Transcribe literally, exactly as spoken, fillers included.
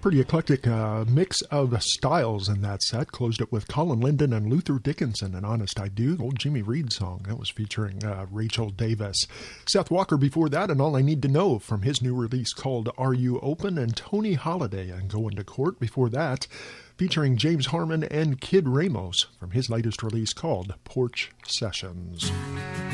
Pretty eclectic uh, mix of styles in that set. Closed it with Colin Linden and Luther Dickinson, and Honest I Do, old Jimmy Reed song. That was featuring uh, Rachel Davis. Seth Walker before that, and All I Need to Know from his new release called Are You Open? And Tony Holiday and Going to Court before that, featuring James Harmon and Kid Ramos from his latest release called Porch Sessions.